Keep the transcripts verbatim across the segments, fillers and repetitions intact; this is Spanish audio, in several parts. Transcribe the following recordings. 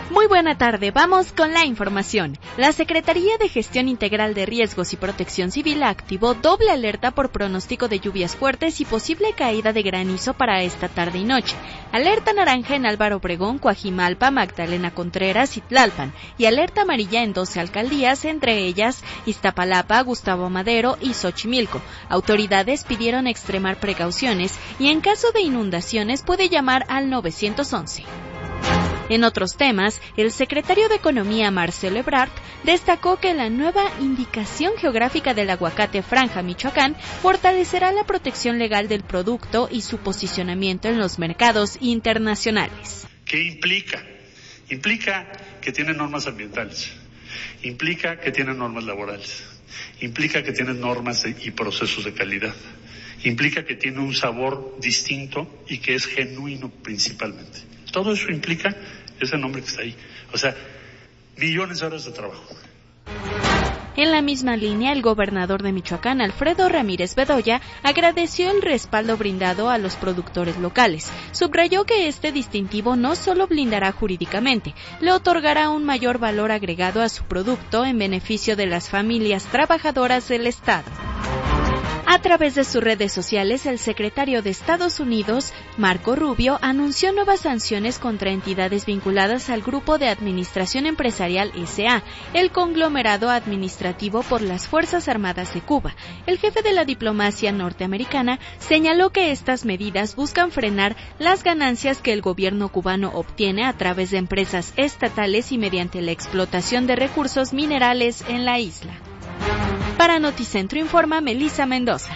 Muy buena tarde, vamos con la información. La Secretaría de Gestión Integral de Riesgos y Protección Civil activó doble alerta por pronóstico de lluvias fuertes y posible caída de granizo para esta tarde y noche. Alerta naranja en Álvaro Obregón, Coajimalpa, Magdalena Contreras y Tlalpan, y alerta amarilla en doce alcaldías, entre ellas Iztapalapa, Gustavo Madero y Xochimilco. Autoridades pidieron extremar precauciones y en caso de inundaciones puede llamar al nueve once. En otros temas, el secretario de Economía, Marcelo Ebrard, destacó que la nueva indicación geográfica del aguacate Franja Michoacán fortalecerá la protección legal del producto y su posicionamiento en los mercados internacionales. ¿Qué implica? Implica que tiene normas ambientales, implica que tiene normas laborales, implica que tiene normas y procesos de calidad, implica que tiene un sabor distinto y que es genuino principalmente. Todo eso implica ese nombre que está ahí. O sea, millones de horas de trabajo. En la misma línea, el gobernador de Michoacán, Alfredo Ramírez Bedoya, agradeció el respaldo brindado a los productores locales. Subrayó que este distintivo no solo blindará jurídicamente, le otorgará un mayor valor agregado a su producto en beneficio de las familias trabajadoras del Estado. A través de sus redes sociales, el secretario de Estados Unidos, Marco Rubio, anunció nuevas sanciones contra entidades vinculadas al Grupo de Administración Empresarial S A, el conglomerado administrativo por las Fuerzas Armadas de Cuba. El jefe de la diplomacia norteamericana señaló que estas medidas buscan frenar las ganancias que el gobierno cubano obtiene a través de empresas estatales y mediante la explotación de recursos minerales en la isla. Para Noticentro informa Melissa Mendoza.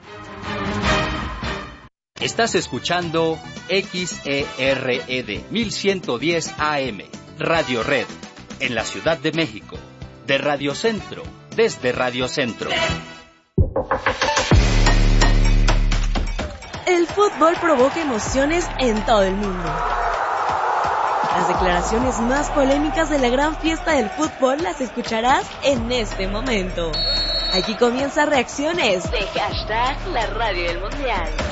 Estás escuchando X E R E D mil ciento diez A M, Radio Red, en la Ciudad de México, de Radio Centro, desde Radio Centro. El fútbol provoca emociones en todo el mundo. Las declaraciones más polémicas de la gran fiesta del fútbol las escucharás en este momento. Aquí comienza Reacciones de hashtag La Radio del Mundial.